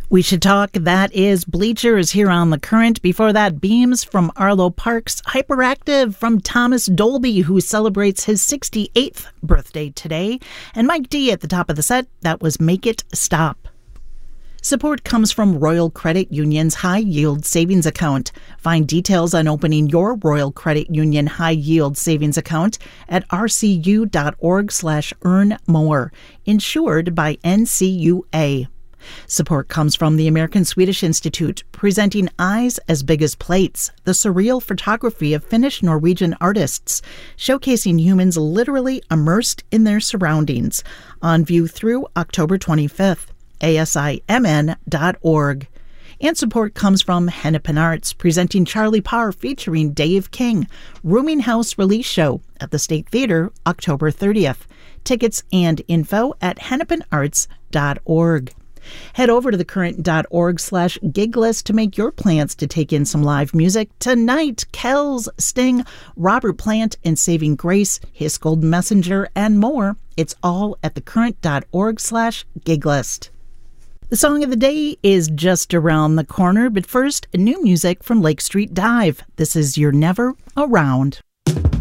We Should Talk, that is Bleachers here on The Current. Before that, Beams from Arlo Parks, Hyperactive from Thomas Dolby, who celebrates his 68th birthday today, and Mike D at the top of the set, that was Make It Stop. Support comes from Royal Credit Union's High Yield Savings Account. Find details on opening your Royal Credit Union High Yield Savings Account at rcu.org/earnmore, insured by NCUA. Support comes from the American Swedish Institute, presenting Eyes as Big as Plates, the surreal photography of Finnish Norwegian artists, showcasing humans literally immersed in their surroundings, on view through October 25th, asimn.org. And support comes from Hennepin Arts, presenting Charlie Parr featuring Dave King, Rooming House release show at the State Theater, October 30th. Tickets and info at hennepinarts.org. Head over to thecurrent.org/gig list to make your plans to take in some live music. Tonight, Kells, Sting, Robert Plant, and Saving Grace, His Golden Messenger, and more. It's all at thecurrent.org/gig list. The song of the day is just around the corner, but first, new music from Lake Street Dive. This is You're Never Around.